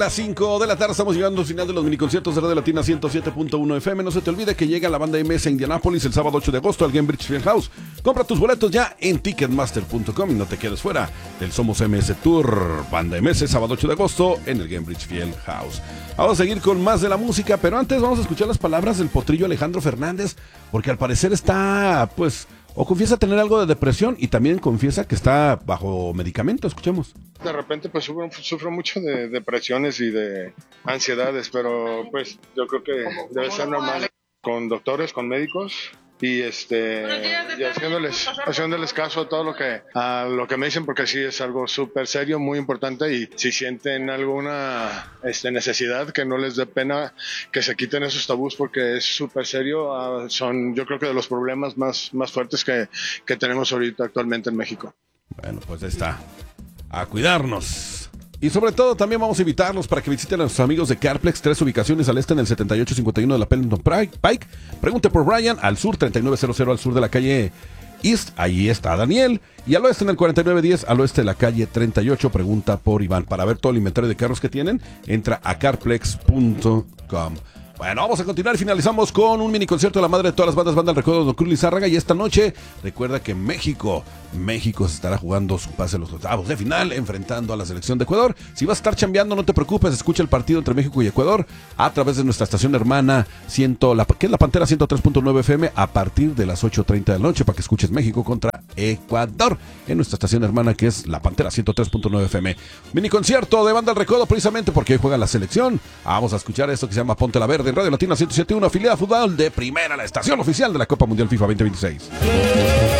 Las 5 de la tarde estamos llegando al final de los miniconciertos de Radio Latina 107.1 FM. No se te olvide que llega la banda MS a Indianápolis el sábado 8 de agosto al Gainbridge Fieldhouse. Compra tus boletos ya en ticketmaster.com y no te quedes fuera del Somos MS Tour. Banda MS, sábado 8 de agosto en el Gainbridge Fieldhouse. Vamos a seguir con más de la música, pero antes vamos a escuchar las palabras del potrillo Alejandro Fernández, porque al parecer está, o confiesa tener algo de depresión y también confiesa que está bajo medicamento. Escuchemos. De repente pues sufro mucho de depresiones y de ansiedades, pero pues yo creo que debe ser normal con doctores, con médicos y haciéndoles caso a todo lo que me dicen, porque sí es algo súper serio, muy importante, y si sienten alguna necesidad, que no les dé pena, que se quiten esos tabús, porque es súper serio. Son, yo creo que de los problemas más fuertes que tenemos ahorita actualmente en México. Bueno, pues ahí está. A cuidarnos. Y sobre todo también vamos a invitarlos para que visiten a nuestros amigos de Carplex, 3 ubicaciones al este en el 7851 de la Pendleton Pike. Pregunte por Ryan, al sur 3900 al sur de la calle East, ahí está Daniel. Y al oeste en el 4910 al oeste de la calle 38, pregunta por Iván. Para ver todo el inventario de carros que tienen, entra a carplex.com. Bueno, vamos a continuar y finalizamos con un mini concierto de la madre de todas las bandas, Banda del Recodo, Don Cruz Lizárraga. Y esta noche, recuerda que México se estará jugando su pase a los octavos de final, enfrentando a la selección de Ecuador. Si vas a estar chambeando, no te preocupes, escucha el partido entre México y Ecuador a través de nuestra estación hermana, que es la Pantera 103.9 FM, a partir de las 8:30 de la noche, para que escuches México contra Ecuador, en nuestra estación hermana, que es la Pantera 103.9 FM. Mini concierto de Banda del Recodo, precisamente porque hoy juega la selección. Vamos a escuchar esto que se llama Ponte la Verde en Radio Latina 107.1, afiliada a fútbol de primera, la estación oficial de la Copa Mundial FIFA 2026.